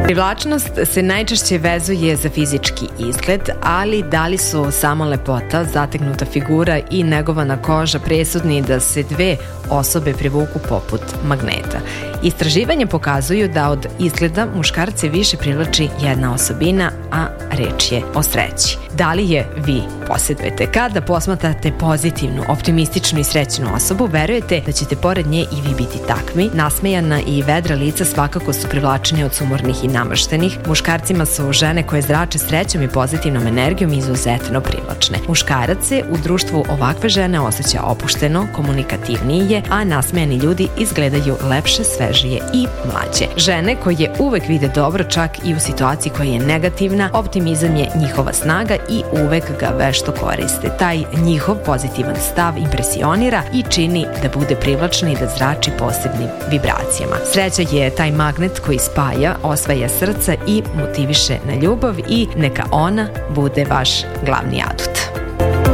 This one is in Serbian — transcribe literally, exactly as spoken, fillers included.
Privlačnost se najčešće vezuje za fizički izgled, ali da li su samo lepota, zategnuta figura i negovana koža presudni da se dve osobe privuku poput magneta? Istraživanje pokazuju da od izgleda muškarce više privlači jedna osobina, a reč je o sreći. Da li je vi posjedujete? Kada posmatrate pozitivnu, optimističnu i srećnu osobu, verujete da ćete pored nje i vi biti takvi. Nasmejana i vedra lica svakako su privlačeni od sumornih i namrštenih. Muškarcima su žene koje zrače srećom i pozitivnom energijom izuzetno privlačne. Muškarac se u društvu ovakve žene osjeća opušteno, komunikativnije, a nasmejani ljudi izgledaju lepše, svežije i mlađe. Žene koje uvek vide dobro čak i u situaciji koja je negativna, optimizam je njihova snaga i uvek ga vešto koriste. Taj njihov pozitivan stav impresionira i čini da bude privlačni i da zrači posebnim vibracijama. Sreća je taj magnet koji spaja, osvaja srca i motiviše na ljubav i neka ona bude vaš glavni adut.